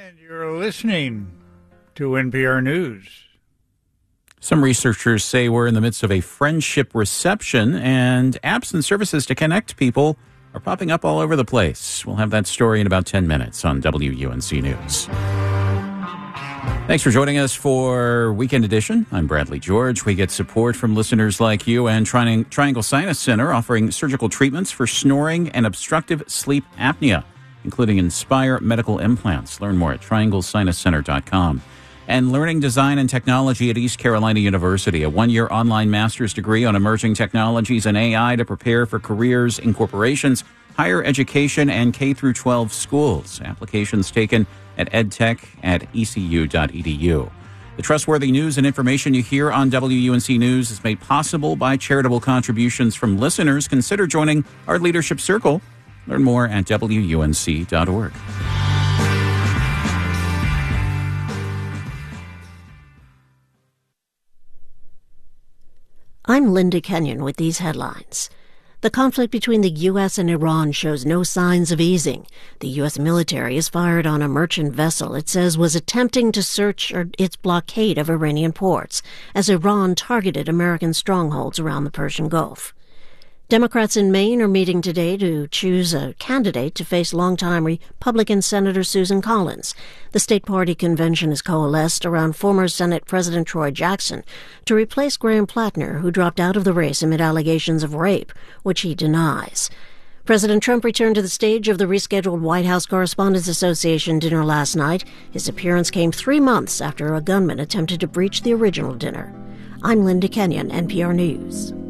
You're listening to NPR News. Some researchers say we're in the midst of a friendship reception, and apps and services to connect people are popping up all over the place. We'll have that story in about 10 minutes on WUNC News. Thanks for joining us for Weekend Edition. I'm Bradley George. We get support from listeners like you and Triangle Sinus Center, offering surgical treatments for snoring and obstructive sleep apnea, including Inspire medical implants. Learn more at trianglesinuscenter.com. And learning design and technology at East Carolina University, a one-year online master's degree on emerging technologies and AI to prepare for careers in corporations, higher education, and K-12 schools. Applications taken at edtech@ecu.edu. The trustworthy news and information you hear on WUNC News is made possible by charitable contributions from listeners. Consider joining our leadership circle. Learn more at WUNC.org. I'm Linda Kenyon with these headlines. The conflict between the U.S. and Iran shows no signs of easing. The U.S. military has fired on a merchant vessel it says was attempting to search its blockade of Iranian ports as Iran targeted American strongholds around the Persian Gulf. Democrats in Maine are meeting today to choose a candidate to face longtime Republican Senator Susan Collins. The state party convention has coalesced around former Senate President Troy Jackson to replace Graham Plattner, who dropped out of the race amid allegations of rape, which he denies. President Trump returned to the stage of the rescheduled White House Correspondents Association dinner last night. His appearance came 3 months after a gunman attempted to breach the original dinner. I'm Linda Kenyon, NPR News.